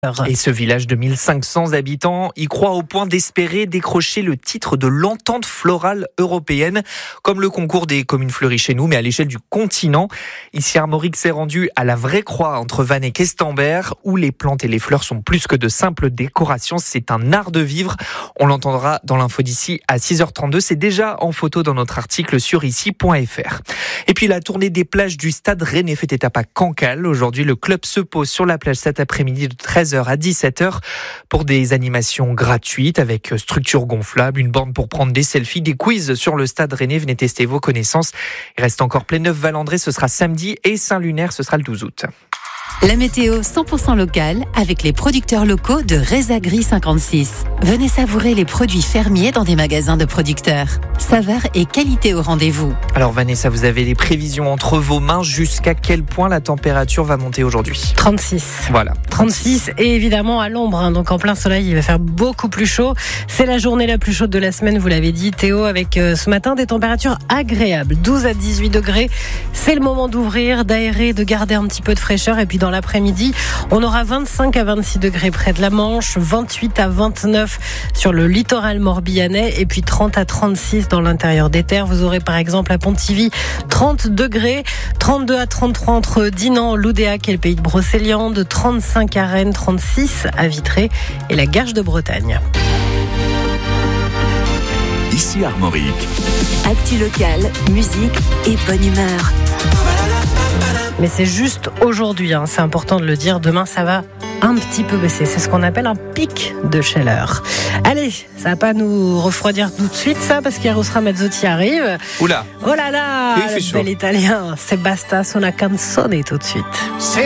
Et ce village de 1500 habitants y croit au point d'espérer décrocher le titre de l'entente florale européenne, comme le concours des communes fleuries chez nous, mais à l'échelle du continent. Ici, Armorique s'est rendu à la Vraie Croix entre Vannes et Questembert, où les plantes et les fleurs sont plus que de simples décorations. C'est un art de vivre. On l'entendra dans l'info d'ici à 6h32. C'est déjà en photo dans notre article sur ici.fr. Et puis la tournée des plages du Stade Rennais fait étape à Cancale. Aujourd'hui, le club se pose sur la plage cet après-midi de 13h à 17h pour des animations gratuites avec structure gonflable, une borne pour prendre des selfies, des quiz sur le Stade Rennais. Venez tester vos connaissances. Il reste encore Pléneuf-Valandré, ce sera samedi, et Saint-Lunaire, ce sera le 12 août. La météo 100% locale avec les producteurs locaux de Rezagri 56. Venez savourer les produits fermiers dans des magasins de producteurs. Saveur et qualité au rendez-vous. Alors Vanessa, vous avez les prévisions entre vos mains. Jusqu'à quel point la température va monter aujourd'hui ? 36. Voilà. 36 et évidemment à l'ombre, donc en plein soleil, il va faire beaucoup plus chaud. C'est la journée la plus chaude de la semaine, vous l'avez dit Théo, avec ce matin des températures agréables. 12 à 18 degrés, c'est le moment d'ouvrir, d'aérer, de garder un petit peu de fraîcheur. Et puis dans l'après-midi, on aura 25 à 26 degrés près de la Manche, 28 à 29 sur le littoral morbihanais et puis 30 à 36 dans l'intérieur des terres. Vous aurez par exemple à Pontivy 30 degrés, 32 à 33 entre Dinan, l'Oudéac et le pays de Brocéliande, 35 à Rennes, 36 à Vitré et la Garge de Bretagne. Ici Armorique. Actu locale, musique et bonne humeur. Mais c'est juste aujourd'hui, c'est important de le dire. Demain, ça va un petit peu baisser. C'est ce qu'on appelle un pic de chaleur. Allez, ça va pas nous refroidir tout de suite, ça, parce qu'Eros Ramazzotti arrive. Oula. Oh là là, le bel italien. C'est Basta, Una Canzone tout de suite.